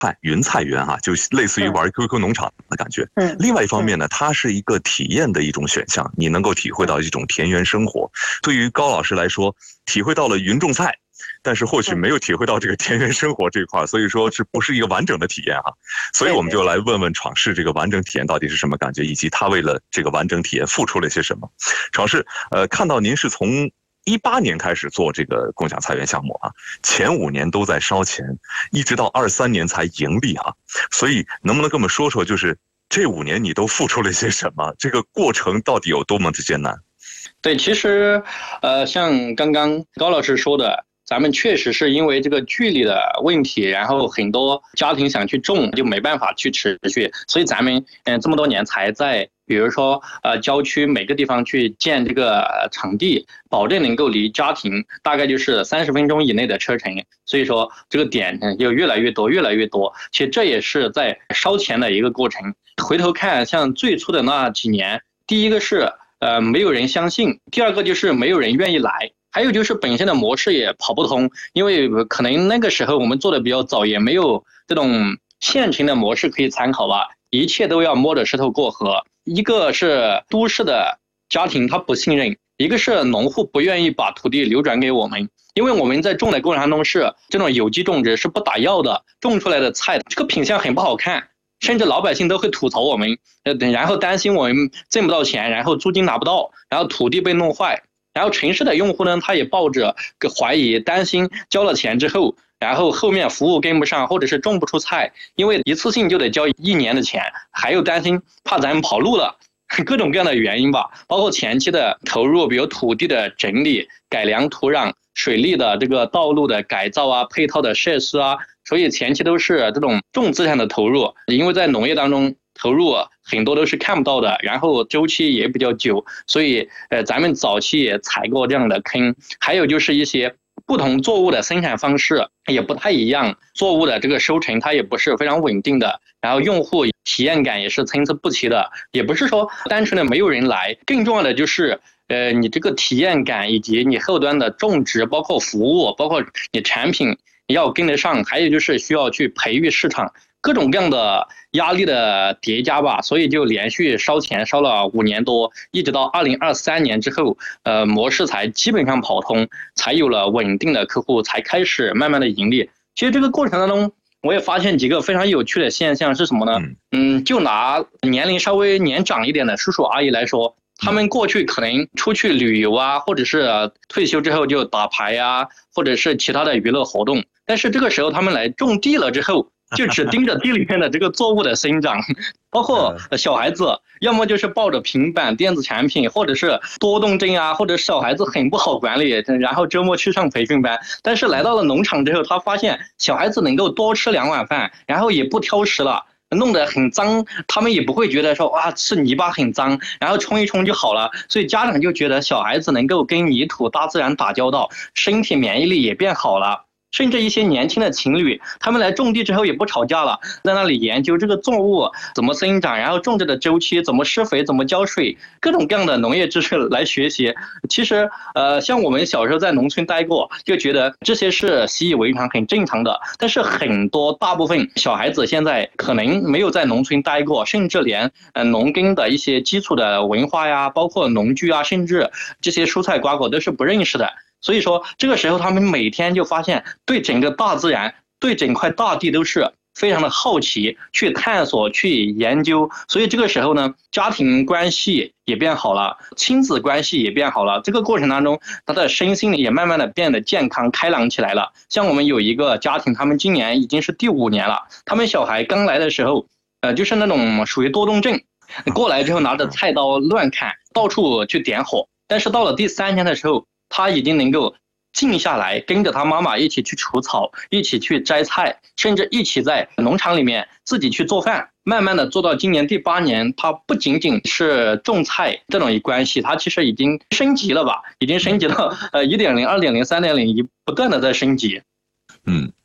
云菜园哈，就类似于玩 QQ 农场的感觉。另外一方面呢，它是一个体验的一种选项，你能够体会到一种田园生活。对于高老师来说，体会到了云种菜，但是或许没有体会到这个田园生活这一块，所以说是不是一个完整的体验哈？所以我们就来问问闯世这个完整体验到底是什么感觉，以及他为了这个完整体验付出了些什么。闯世，看到您是从18年开始做这个共享菜园项目啊，前5年都在烧钱，一直到23年才盈利啊。所以能不能跟我们说说，就是这5年你都付出了些什么？这个过程到底有多么的艰难？ 对，其实像刚刚高老师说的，咱们确实是因为这个距离的问题，然后很多家庭想去种就没办法去持续，所以咱们这么多年才在比如说郊区每个地方去建这个场地，保证能够离家庭大概就是30分钟以内的车程，所以说这个点就越来越多越来越多。其实这也是在烧钱的一个过程。回头看像最初的那几年，第一个是没有人相信，第二个就是没有人愿意来，还有就是本身的模式也跑不通，因为可能那个时候我们做的比较早，也没有这种现成的模式可以参考吧，一切都要摸着石头过河。一个是都市的家庭他不信任，一个是农户不愿意把土地流转给我们，因为我们在种的过程当中是这种有机种植，是不打药的，种出来的菜这个品相很不好看，甚至老百姓都会吐槽我们，然后担心我们挣不到钱，然后租金拿不到，然后土地被弄坏。然后城市的用户呢，他也抱着个怀疑，担心交了钱之后，然后后面服务跟不上，或者是种不出菜，因为一次性就得交1年的钱，还有担心怕咱们跑路了，各种各样的原因吧，包括前期的投入，比如土地的整理、改良土壤、水利的这个道路的改造啊、配套的设施啊，所以前期都是这种重资产的投入，因为在农业当中投入很多都是看不到的，然后周期也比较久，所以咱们早期也踩过这样的坑。还有就是一些不同作物的生产方式也不太一样，作物的这个收成它也不是非常稳定的，然后用户体验感也是参差不齐的，也不是说单纯的没有人来，更重要的就是你这个体验感以及你后端的种植，包括服务，包括你产品要跟得上，还有就是需要去培育市场，各种各样的压力的叠加吧，所以就连续烧钱烧了5年多，一直到2023年之后，模式才基本上跑通，才有了稳定的客户，才开始慢慢的盈利。其实这个过程当中，我也发现几个非常有趣的现象是什么呢？就拿年龄稍微年长一点的叔叔阿姨来说，他们过去可能出去旅游啊，或者是退休之后就打牌啊，或者是其他的娱乐活动，但是这个时候他们来种地了之后，就只盯着地里面的这个作物的生长，包括小孩子，要么就是抱着平板电子产品，或者是多动症啊，或者小孩子很不好管理，然后周末去上培训班。但是来到了农场之后，他发现小孩子能够多吃2碗饭，然后也不挑食了。弄得很脏，他们也不会觉得说哇吃泥巴很脏，然后冲一冲就好了。所以家长就觉得小孩子能够跟泥土、大自然打交道，身体免疫力也变好了。甚至一些年轻的情侣，他们来种地之后也不吵架了，在那里研究这个作物怎么生长，然后种植的周期，怎么施肥，怎么浇水，各种各样的农业知识来学习。其实像我们小时候在农村待过，就觉得这些是习以为常很正常的，但是很多大部分小孩子现在可能没有在农村待过，甚至连农耕的一些基础的文化呀，包括农具啊，甚至这些蔬菜瓜果都是不认识的。所以说这个时候他们每天就发现对整个大自然，对整块大地都是非常的好奇，去探索，去研究。所以这个时候呢，家庭关系也变好了，亲子关系也变好了，这个过程当中他的身心也慢慢的变得健康开朗起来了。像我们有一个家庭，他们今年已经是第5年了，他们小孩刚来的时候就是那种属于多动症，过来之后拿着菜刀乱砍，到处去点火，但是到了第3年的时候，他已经能够静下来，跟着他妈妈一起去除草，一起去摘菜，甚至一起在农场里面自己去做饭。慢慢的做到今年第8年，他不仅仅是种菜这种关系，他其实已经升级了吧，已经升级到1.0、2.0、3.0，不断的在升级。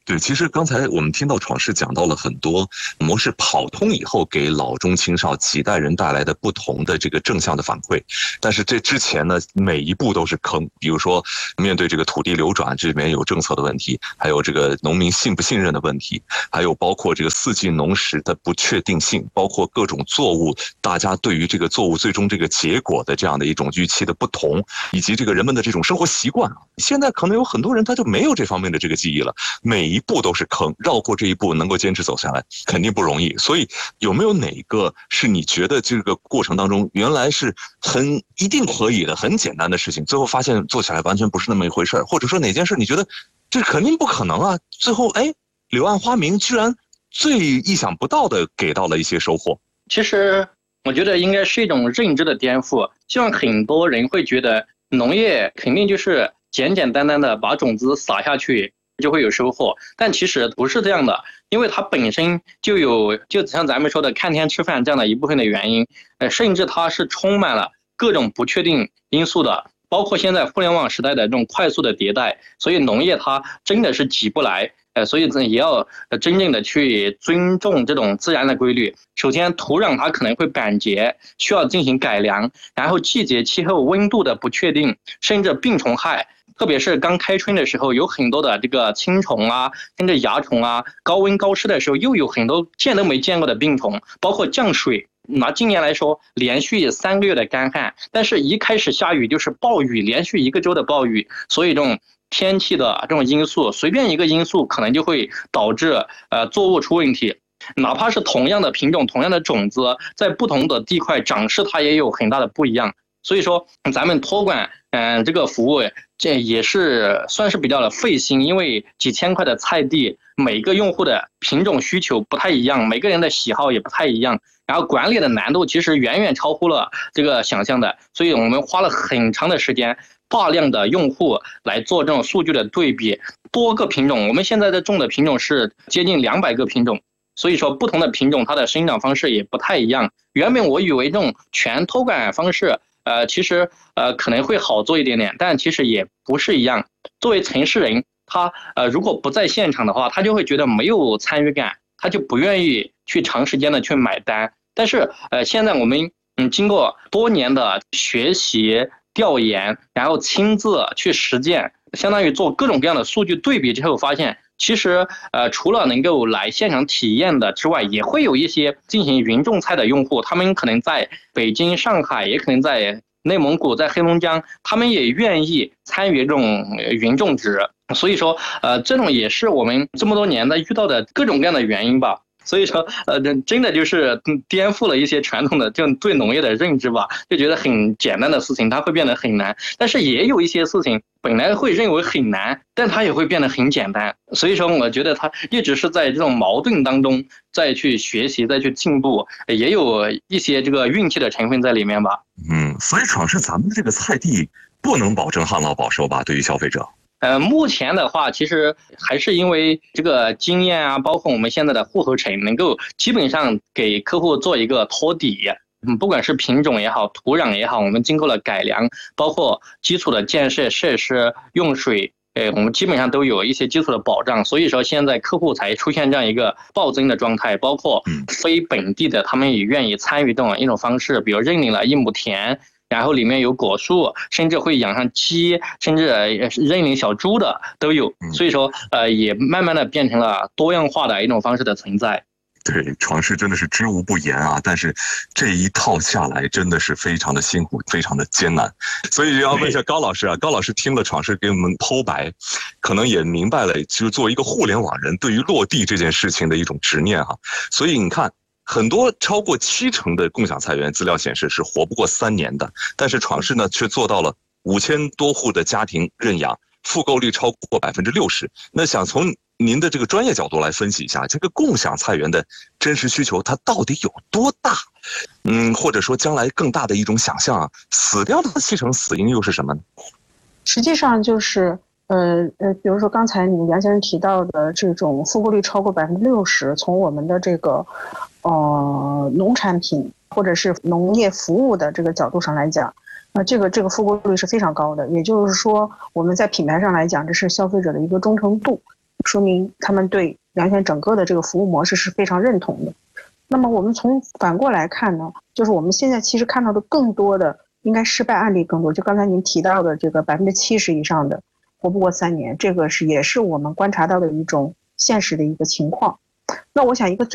对，其实刚才我们听到闯世讲到了很多模式跑通以后给老中青少几代人带来的不同的这个正向的反馈，但是这之前呢，每一步都是坑。比如说面对这个土地流转，这里面有政策的问题，还有这个农民信不信任的问题，还有包括这个四季农时的不确定性，包括各种作物大家对于这个作物最终这个结果的这样的一种预期的不同，以及这个人们的这种生活习惯啊，现在可能有很多人他就没有这方面的这个记忆了，每一步都是坑，绕过这一步能够坚持走下来肯定不容易。所以有没有哪个是你觉得这个过程当中原来是很一定可以的很简单的事情，最后发现做起来完全不是那么一回事，或者说哪件事你觉得这肯定不可能啊，最后柳暗花明居然最意想不到的给到了一些收获？ 其实我觉得应该是一种认知的颠覆，就像很多人会觉得农业肯定就是简简单单的把种子撒下去就会有收获，但其实不是这样的，因为它本身就像咱们说的看天吃饭这样的一部分的原因，甚至它是充满了各种不确定因素的，包括现在互联网时代的这种快速的迭代，所以农业它真的是挤不来，所以也要真正的去尊重这种自然的规律。首先土壤它可能会板结，需要进行改良，然后季节气候温度的不确定，甚至病虫害，特别是刚开春的时候，有很多的这个青虫啊，甚至蚜虫啊，高温高湿的时候又有很多见都没见过的病虫，包括降水。拿今年来说，连续3个月的干旱，但是一开始下雨就是暴雨，连续1个周的暴雨，所以这种天气的这种因素，随便一个因素可能就会导致作物出问题。哪怕是同样的品种、同样的种子，在不同的地块长势它也有很大的不一样。所以说，咱们托管这个服务，这也是算是比较的费心，因为几千块的菜地，每个用户的品种需求不太一样，每个人的喜好也不太一样，然后管理的难度其实远远超乎了这个想象的，所以我们花了很长的时间，大量的用户来做这种数据的对比，多个品种，我们现在的种的品种是接近200个品种。所以说，不同的品种它的生长方式也不太一样。原本我以为这种全托管方式，其实可能会好做一点点，但其实也不是一样。作为城市人，他如果不在现场的话，他就会觉得没有参与感，他就不愿意去长时间的去买单。但是现在我们经过多年的学习调研，然后亲自去实践，相当于做各种各样的数据对比之后，发现其实除了能够来现场体验的之外，也会有一些进行云种菜的用户，他们可能在北京、上海，也可能在内蒙古、在黑龙江，他们也愿意参与这种云种植。所以说这种也是我们这么多年的遇到的各种各样的原因吧。所以说真的就是颠覆了一些传统的这种对农业的认知吧，就觉得很简单的事情它会变得很难，但是也有一些事情本来会认为很难，但它也会变得很简单。所以说我觉得它一直是在这种矛盾当中再去学习再去进步，也有一些这个运气的成分在里面吧。 所以主要是咱们这个菜地不能保证旱涝保收吧，对于消费者。 目前的话，其实还是因为这个经验啊，包括我们现在的护合成，能够基本上给客户做一个托底。不管是品种也好，土壤也好，我们经过了改良，包括基础的建设设施、用水，我们基本上都有一些基础的保障。所以说，现在客户才出现这样一个暴增的状态，包括非本地的，他们也愿意参与这种一种方式，比如认领了1亩田。然后里面有果树，甚至会养上鸡，甚至认领小猪的都有。所以说，也慢慢的变成了多样化的一种方式的存在。 对，闯世真的是知无不言啊，但是这一套下来真的是非常的辛苦，非常的艰难。所以要问一下高老师啊，高老师听了闯世给我们剖白，可能也明白了，就是作为一个互联网人对于落地这件事情的一种执念哈。所以你看。很多超过70%的共享菜园资料显示是活不过3年的，但是闯世呢却做到了5000多户的家庭认养，复购率超过60%。那想从您的这个专业角度来分析一下，这个共享菜园的真实需求它到底有多大？或者说将来更大的一种想象啊，死掉的70%死因又是什么呢？ 实际上就是比如说刚才你们梁先生提到的这种复购率超过60%，从我们的这个农产品或者是农业服务的这个角度上来讲，这个复购率是非常高的。也就是说，我们在品牌上来讲，这是消费者的一个忠诚度。 说明他们对梁先整个的这个服务模式是非常认同的。那么我们从反过来看呢，就是我们现在其实看到的更多的应该失败案例更多，就刚才您提到的这个70%以上的活不过3年，这个也是我们观察到的一种现实的一个情况。那我想一个